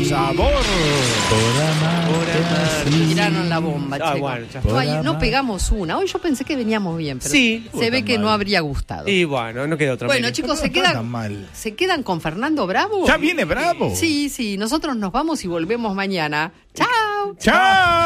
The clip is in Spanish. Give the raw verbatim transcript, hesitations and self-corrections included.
sabor. Tiraron la bomba, Ah, chicos. bueno, ya no, hay- no pegamos una. Hoy yo pensé que veníamos bien, pero Sí. se ve que no habría gustado. Y bueno, no queda otra. Bueno, Meli. chicos, se No está tan quedan, mal. se quedan con Fernando Bravo. ¿Ya viene Bravo? Sí, sí. Nosotros nos vamos y volvemos mañana. Chao. ¡Chao!